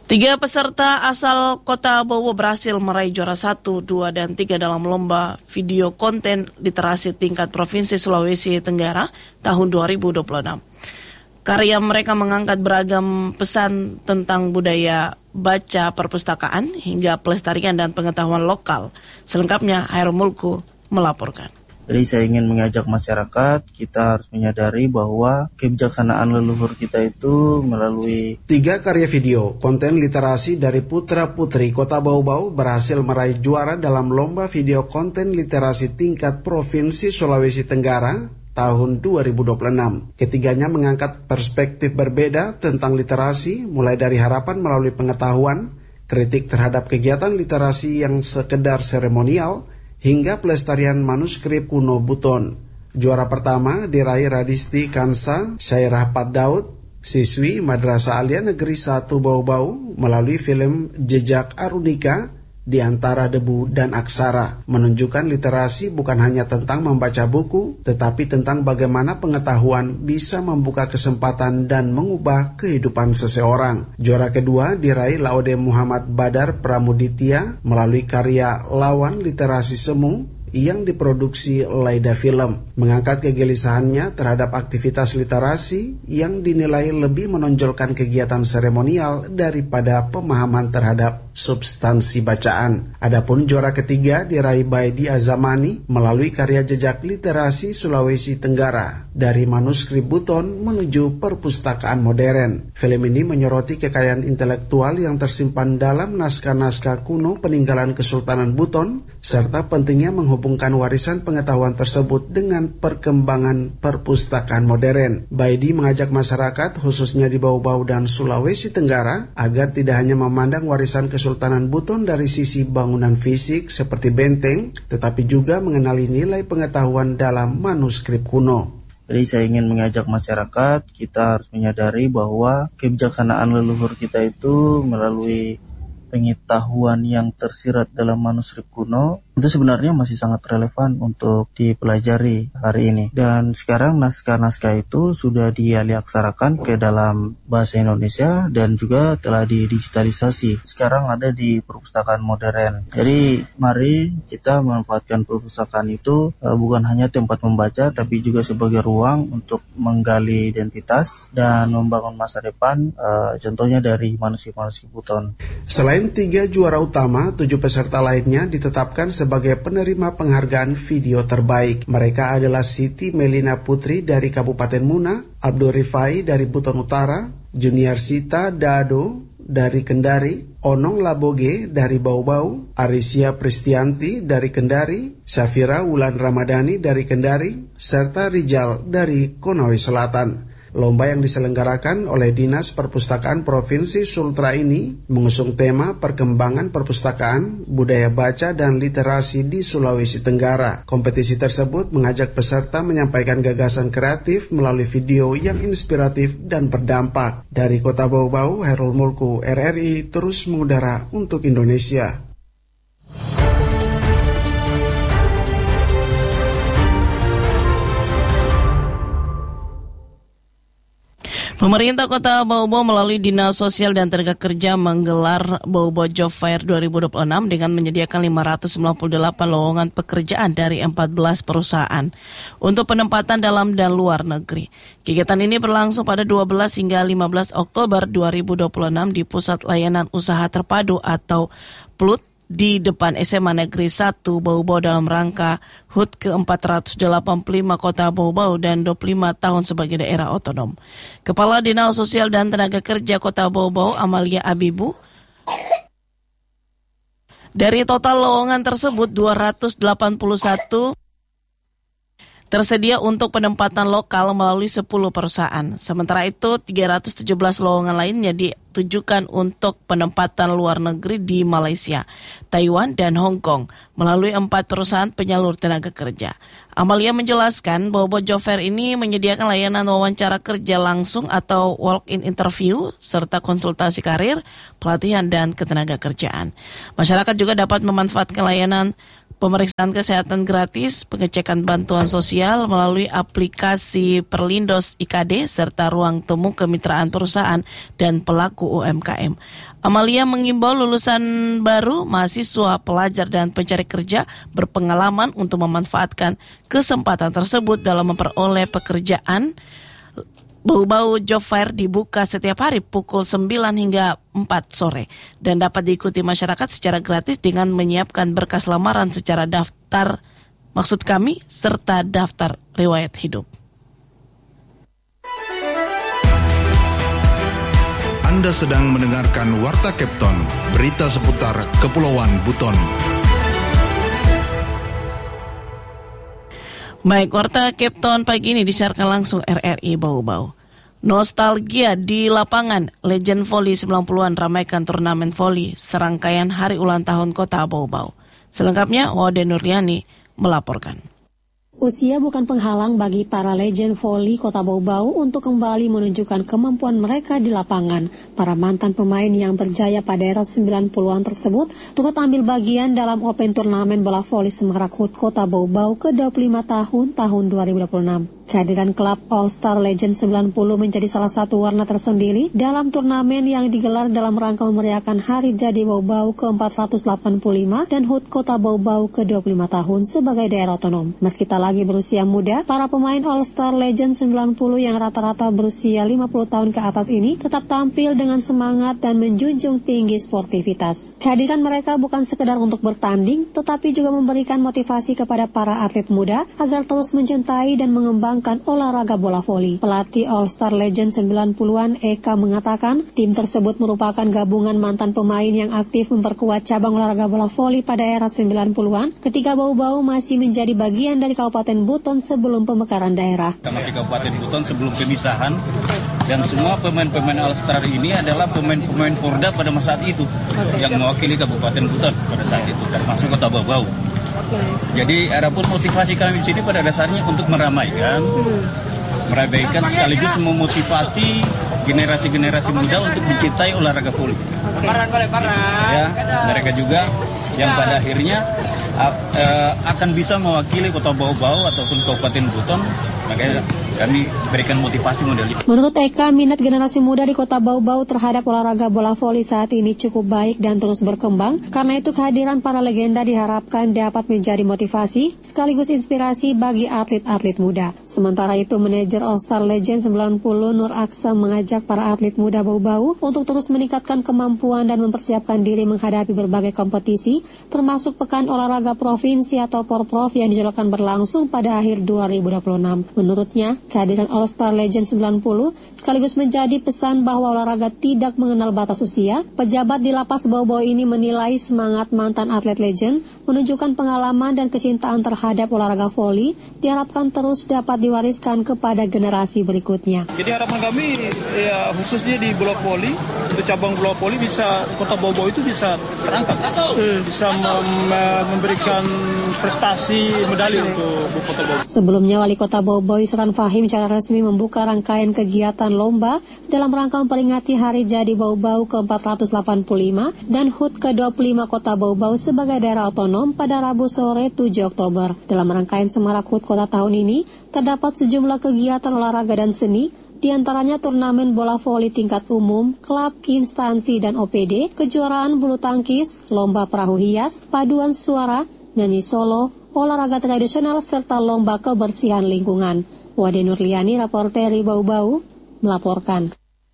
Tiga peserta asal Kota Bowo berhasil meraih juara 1, 2, dan 3 dalam lomba video konten literasi tingkat Provinsi Sulawesi Tenggara tahun 2026. Karya mereka mengangkat beragam pesan tentang budaya baca perpustakaan hingga pelestarian dan pengetahuan lokal. Selengkapnya Hairul Mulku melaporkan. Jadi saya ingin mengajak masyarakat, kita harus menyadari bahwa kebijaksanaan leluhur kita itu melalui 3 karya video konten literasi dari putra-putri Kota Bau-Bau berhasil meraih juara dalam lomba video konten literasi tingkat Provinsi Sulawesi Tenggara tahun 2026. Ketiganya mengangkat perspektif berbeda tentang literasi, mulai dari harapan melalui pengetahuan, kritik terhadap kegiatan literasi yang sekedar seremonial, hingga pelestarian manuskrip kuno Buton. Juara pertama diraih Radisti Kansa Syairah Pat Daud, siswi Madrasah Alia Negeri 1 Bau-Bau melalui film Jejak Arunika di Antara Debu dan Aksara, menunjukkan literasi bukan hanya tentang membaca buku, tetapi tentang bagaimana pengetahuan bisa membuka kesempatan dan mengubah kehidupan seseorang. Juara kedua diraih Laude Muhammad Badar Pramuditya melalui karya Lawan Literasi Semu yang diproduksi Laida Film, mengangkat kegelisahannya terhadap aktivitas literasi yang dinilai lebih menonjolkan kegiatan seremonial daripada pemahaman terhadap substansi bacaan. Adapun juara ketiga diraih Baidi Azamani melalui karya Jejak Literasi Sulawesi Tenggara dari manuskrip Buton menuju perpustakaan modern. Film ini menyoroti kekayaan intelektual yang tersimpan dalam naskah-naskah kuno peninggalan Kesultanan Buton serta pentingnya menghubungkan warisan pengetahuan tersebut dengan perkembangan perpustakaan modern. Baidi mengajak masyarakat khususnya di Bau-Bau dan Sulawesi Tenggara agar tidak hanya memandang warisan Kesultanan Buton dari sisi bangunan fisik seperti benteng, tetapi juga mengenali nilai pengetahuan dalam manuskrip kuno. Jadi saya ingin mengajak masyarakat, kita harus menyadari bahwa kebijaksanaan leluhur kita itu melalui pengetahuan yang tersirat dalam manuskrip kuno itu sebenarnya masih sangat relevan untuk dipelajari hari ini. Dan sekarang naskah-naskah itu sudah dialiaksarakan ke dalam bahasa Indonesia dan juga telah didigitalisasi. Sekarang ada di perpustakaan modern. Jadi mari kita memanfaatkan perpustakaan itu bukan hanya tempat membaca, tapi juga sebagai ruang untuk menggali identitas dan membangun masa depan, contohnya dari manuskrip-manuskrip Buton. Selain 3 juara utama, 7 peserta lainnya ditetapkan sebagai penerima penghargaan video terbaik. Mereka adalah Siti Melina Putri dari Kabupaten Muna, Abdul Rifai dari Buton Utara, Junior Sita Dado dari Kendari, Onong Laboge dari Bau-Bau, Arisia Pristianti dari Kendari, Syafira Wulan Ramadhani dari Kendari, serta Rijal dari Konawe Selatan. Lomba yang diselenggarakan oleh Dinas Perpustakaan Provinsi Sultra ini mengusung tema perkembangan perpustakaan, budaya baca, dan literasi di Sulawesi Tenggara. Kompetisi tersebut mengajak peserta menyampaikan gagasan kreatif melalui video yang inspiratif dan berdampak. Dari Kota Bau-Bau, Hairul Mulku, RRI terus mengudara untuk Indonesia. Pemerintah Kota Bau-Bau melalui Dinas Sosial dan Tenaga Kerja menggelar Bau-Bau Job Fair 2026 dengan menyediakan 598 lowongan pekerjaan dari 14 perusahaan untuk penempatan dalam dan luar negeri. Kegiatan ini berlangsung pada 12 hingga 15 Oktober 2026 di Pusat Layanan Usaha Terpadu atau PLUT di depan SMA Negeri 1 Bau-Bau dalam rangka HUT ke-485 Kota Bau-Bau dan 25 tahun sebagai daerah otonom. Kepala Dinas Sosial dan Tenaga Kerja Kota Bau-Bau, Amalia Abibu, dari total lowongan tersebut 281 tersedia untuk penempatan lokal melalui 10 perusahaan. Sementara itu, 317 lowongan lainnya ditujukan untuk penempatan luar negeri di Malaysia, Taiwan, dan Hong Kong melalui 4 perusahaan penyalur tenaga kerja. Amalia menjelaskan bahwa Job Fair ini menyediakan layanan wawancara kerja langsung atau walk-in interview, serta konsultasi karir, pelatihan, dan ketenaga kerjaan. Masyarakat juga dapat memanfaatkan layanan pemeriksaan kesehatan gratis, pengecekan bantuan sosial melalui aplikasi Perlindos IKD, serta ruang temu kemitraan perusahaan dan pelaku UMKM. Amalia mengimbau lulusan baru, mahasiswa, pelajar, dan pencari kerja berpengalaman untuk memanfaatkan kesempatan tersebut dalam memperoleh pekerjaan. Bau-bau Job Fair dibuka setiap hari pukul 9 hingga 4 sore dan dapat diikuti masyarakat secara gratis dengan menyiapkan berkas lamaran serta daftar riwayat hidup. Anda sedang mendengarkan Warta Kepton, berita seputar Kepulauan Buton. Baik, Warta Kepton pagi ini disiarkan langsung RRI Bau-Bau. Nostalgia di lapangan, legend voli 90-an ramaikan turnamen voli serangkaian hari ulang tahun Kota Bau-Bau. Selengkapnya, Wade Nurliani melaporkan. Usia bukan penghalang bagi para legend voli Kota Bau-Bau untuk kembali menunjukkan kemampuan mereka di lapangan. Para mantan pemain yang berjaya pada era 90-an tersebut turut ambil bagian dalam Open Turnamen Bola Voli Semarak HUT Kota Bau-Bau ke-25 tahun 2026. Kehadiran klub All Star Legend 90 menjadi salah satu warna tersendiri dalam turnamen yang digelar dalam rangka memeriahkan Hari Jadi Bau-Bau ke-485 dan HUT Kota Bau-Bau ke-25 tahun sebagai daerah otonom. Meski tak lagi berusia muda, para pemain All Star Legend 90 yang rata-rata berusia 50 tahun ke atas ini tetap tampil dengan semangat dan menjunjung tinggi sportivitas. Kehadiran mereka bukan sekedar untuk bertanding, tetapi juga memberikan motivasi kepada para atlet muda agar terus mencintai dan mengembangkan olahraga bola voli. Pelatih All Star Legend 90-an Eka mengatakan, tim tersebut merupakan gabungan mantan pemain yang aktif memperkuat cabang olahraga bola voli pada era 90-an ketika Bau-Bau masih menjadi bagian dari Kabupaten Buton sebelum pemekaran daerah. Masih Kabupaten Buton sebelum pemisahan, dan semua pemain-pemain All Star ini adalah pemain-pemain Porda pada masa itu yang mewakili Kabupaten Buton pada saat itu, termasuk Kota Bau-Bau. Jadi adapun motivasi kami di sini pada dasarnya untuk meramaikan sekaligus memotivasi generasi-generasi muda untuk mencintai olahraga voli. Ya, mereka juga yang pada akhirnya akan bisa mewakili Kota Bau-Bau ataupun Kabupaten Buton, makanya kami berikan motivasi model itu. Menurut Eka, minat generasi muda di Kota Bau-Bau terhadap olahraga bola voli saat ini cukup baik dan terus berkembang. Karena itu kehadiran para legenda diharapkan dapat menjadi motivasi sekaligus inspirasi bagi atlet-atlet muda. Sementara itu, manajer All Star Legend 90 Nur Aksa mengajak para atlet muda Bau-Bau untuk terus meningkatkan kemampuan dan mempersiapkan diri menghadapi berbagai kompetisi, termasuk Pekan Olahraga Provinsi atau Porprov yang dijadwalkan berlangsung pada akhir 2026. Menurutnya, kehadiran All Star Legend 90 sekaligus menjadi pesan bahwa olahraga tidak mengenal batas usia. Pejabat di Lapas Bau-Bau ini menilai semangat mantan atlet legend menunjukkan pengalaman dan kecintaan terhadap olahraga voli diharapkan terus dapat diwariskan kepada generasi berikutnya. Jadi harapan kami ya khususnya di bola voli, untuk cabang bola voli bisa Kota Bau-Bau itu bisa terangkat, bisa memberikan prestasi medali untuk Kota Bau-Bau. Sebelumnya Wali Kota Bau-Bau Yusran Fahim secara resmi membuka rangkaian kegiatan lomba dalam rangka memperingati Hari Jadi Bau-Bau ke-485 dan HUT ke-25 Kota Bau-Bau sebagai daerah otonom pada Rabu sore 7 Oktober. Dalam rangkaian Semarak HUT Kota tahun ini, terdapat sejumlah kegiatan olahraga dan seni, di antaranya turnamen bola voli tingkat umum, klub, instansi, dan OPD, kejuaraan bulu tangkis, lomba perahu hias, paduan suara, nyanyi solo, olahraga tradisional, serta lomba kebersihan lingkungan. Wade Nurliani, Raporteri Bau-Bau, melaporkan.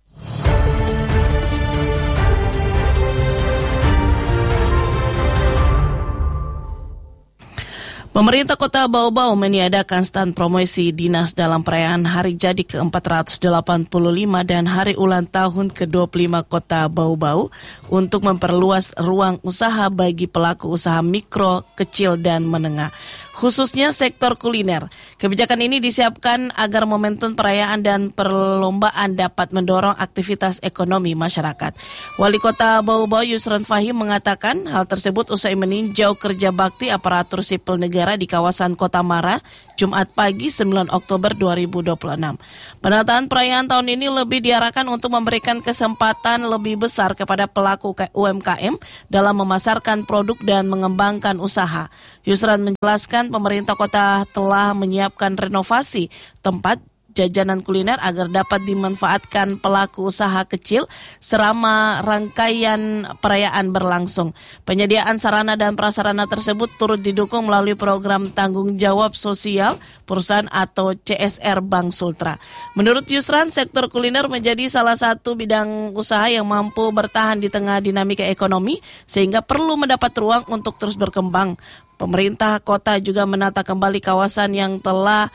Pemerintah Kota Bau-Bau meniadakan stand promosi dinas dalam perayaan Hari Jadi ke-485 dan Hari Ulang Tahun ke-25 Kota Bau-Bau untuk memperluas ruang usaha bagi pelaku usaha mikro, kecil, dan menengah, khususnya sektor kuliner. Kebijakan ini disiapkan agar momentum perayaan dan perlombaan dapat mendorong aktivitas ekonomi masyarakat. Wali Kota Bau-Bau Yusran Fahim mengatakan hal tersebut usai meninjau kerja bakti aparatur sipil negara di kawasan Kota Mara, Jumat pagi 9 Oktober 2026. Penataan perayaan tahun ini lebih diarahkan untuk memberikan kesempatan lebih besar kepada pelaku UMKM dalam memasarkan produk dan mengembangkan usaha. Yusran menjelaskan pemerintah kota telah menyiapkan renovasi tempat jajanan kuliner agar dapat dimanfaatkan pelaku usaha kecil selama rangkaian perayaan berlangsung. Penyediaan sarana dan prasarana tersebut turut didukung melalui program tanggung jawab sosial perusahaan atau CSR Bank Sultra. Menurut Yusran, sektor kuliner menjadi salah satu bidang usaha yang mampu bertahan di tengah dinamika ekonomi sehingga perlu mendapat ruang untuk terus berkembang. Pemerintah kota juga menata kembali kawasan yang telah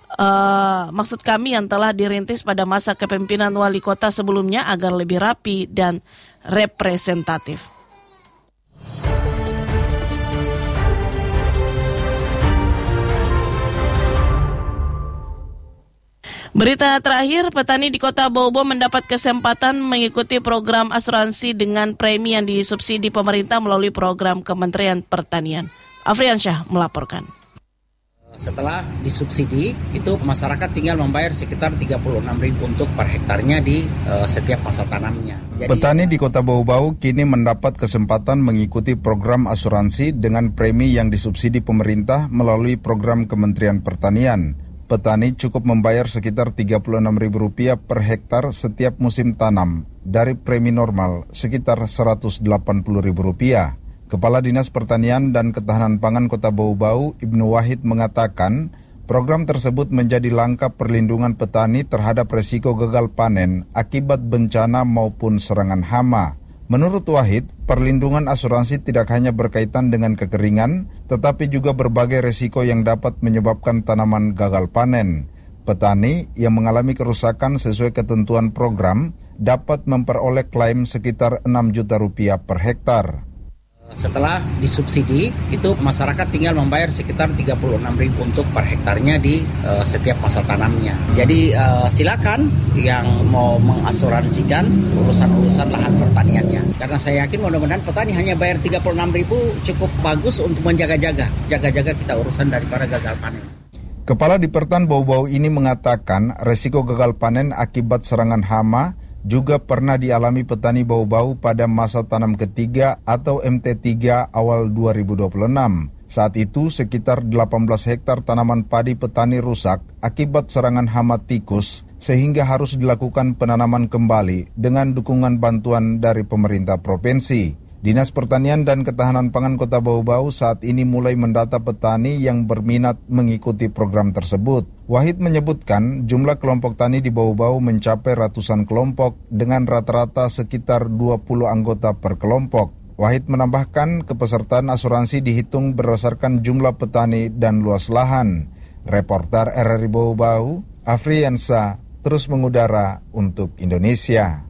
yang telah dirintis pada masa kepemimpinan wali kota sebelumnya agar lebih rapi dan representatif. Berita terakhir, petani di Kota Bau Bau mendapat kesempatan mengikuti program asuransi dengan premi yang disubsidi pemerintah melalui program Kementerian Pertanian. Afriansyah melaporkan. Setelah disubsidi, itu masyarakat tinggal membayar sekitar 36.000 untuk per hektarnya di setiap masa tanamnya. Petani di Kota Bau Bau kini mendapat kesempatan mengikuti program asuransi dengan premi yang disubsidi pemerintah melalui program Kementerian Pertanian. Petani cukup membayar sekitar Rp36.000 per hektar setiap musim tanam, dari premi normal sekitar Rp180.000. Kepala Dinas Pertanian dan Ketahanan Pangan Kota Bau Bau, Ibnu Wahid mengatakan, program tersebut menjadi langkah perlindungan petani terhadap resiko gagal panen akibat bencana maupun serangan hama. Menurut Wahid, perlindungan asuransi tidak hanya berkaitan dengan kekeringan, tetapi juga berbagai resiko yang dapat menyebabkan tanaman gagal panen. Petani yang mengalami kerusakan sesuai ketentuan program dapat memperoleh klaim sekitar Rp6 juta per hektar. Setelah disubsidi, itu masyarakat tinggal membayar sekitar 36.000 untuk per hektarnya di setiap masa tanamnya. Jadi silakan yang mau mengasuransikan urusan-urusan lahan pertaniannya. Karena saya yakin mudah-mudahan petani hanya bayar 36.000 cukup bagus untuk jaga-jaga kita urusan daripada gagal panen. Kepala Dipertan Bau Bau ini mengatakan resiko gagal panen akibat serangan hama juga pernah dialami petani Bau Bau pada masa tanam ketiga atau MT3 awal 2026. Saat itu sekitar 18 hektar tanaman padi petani rusak akibat serangan hama tikus sehingga harus dilakukan penanaman kembali dengan dukungan bantuan dari pemerintah provinsi. Dinas Pertanian dan Ketahanan Pangan Kota Bau Bau saat ini mulai mendata petani yang berminat mengikuti program tersebut. Wahid menyebutkan jumlah kelompok tani di Bau Bau mencapai ratusan kelompok dengan rata-rata sekitar 20 anggota per kelompok. Wahid menambahkan kepesertaan asuransi dihitung berdasarkan jumlah petani dan luas lahan. Reporter RRI Bau Bau, Afriansa, terus mengudara untuk Indonesia.